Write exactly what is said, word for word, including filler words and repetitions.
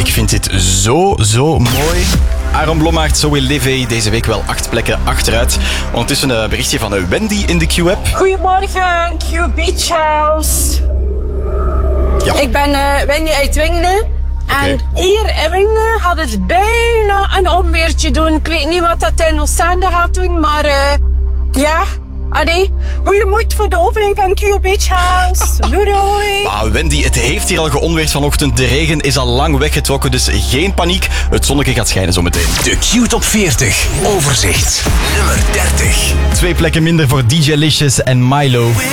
Ik vind dit zo, zo mooi. Aaron Blommaert, Zoe Levy, deze week wel acht plekken achteruit. Ondertussen een berichtje van Wendy in de Q-app. Goedemorgen, Q Beach House. Ja. Ik ben uh, Wendy uit Wingelen. Okay. En hier in Wingelen had het bijna een onweertje doen. Ik weet niet wat dat in Oostende gaat doen, maar uh, ja... Allee, goeie moed voor de opening van Q Beach House. Doei doei. Maar Wendy, het heeft hier al geonweerd vanochtend. De regen is al lang weggetrokken, dus geen paniek. Het zonnetje gaat schijnen zometeen. De Q Top veertig. Overzicht. Nummer dertig. Twee plekken minder voor D J Licious en Milo.